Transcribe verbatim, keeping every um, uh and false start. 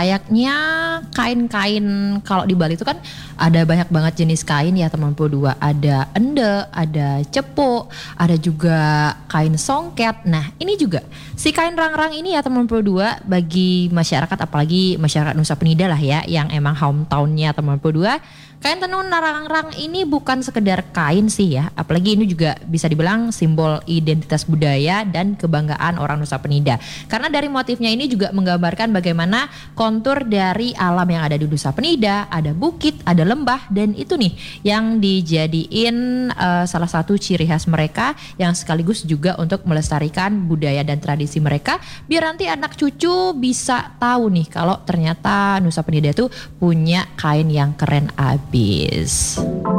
layaknya kain-kain kalau di Bali itu kan ada banyak banget jenis kain ya teman puluh dua. Ada ende, ada cepu, ada juga kain songket. Nah ini juga si kain rangrang ini ya teman puluh dua bagi masyarakat, apalagi masyarakat Nusa Penida lah ya, yang emang hometownnya teman puluh dua. Kain tenun rangrang ini bukan sekedar kain sih ya, apalagi ini juga bisa dibilang simbol identitas budaya dan kebanggaan orang Nusa Penida. Karena dari motifnya ini juga menggambarkan bagaimana kontur dari alam yang ada di Nusa Penida, ada bukit, ada lembah, dan itu nih yang dijadiin uh, salah satu ciri khas mereka yang sekaligus juga untuk melestarikan budaya dan tradisi mereka, biar nanti anak cucu bisa tahu nih kalau ternyata Nusa Penida itu punya kain yang keren abis.